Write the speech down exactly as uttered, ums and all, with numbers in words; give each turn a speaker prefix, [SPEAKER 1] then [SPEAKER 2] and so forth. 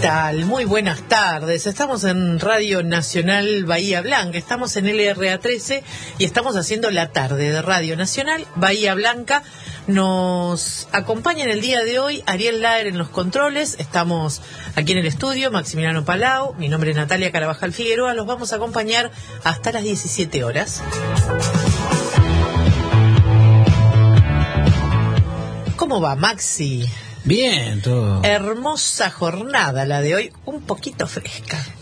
[SPEAKER 1] tal? Muy buenas tardes. Estamos en Radio Nacional Bahía Blanca. Estamos en L R A trece y estamos haciendo la tarde de Radio Nacional Bahía Blanca. Nos acompaña en el día de hoy Ariel Laer en los controles. Estamos aquí en el estudio, Maximiliano Palau. Mi nombre es Natalia Carabajal Figueroa. Los vamos a acompañar hasta las diecisiete horas. ¿Cómo va, Maxi?
[SPEAKER 2] Bien, todo.
[SPEAKER 1] Hermosa jornada la de hoy, un poquito fresca.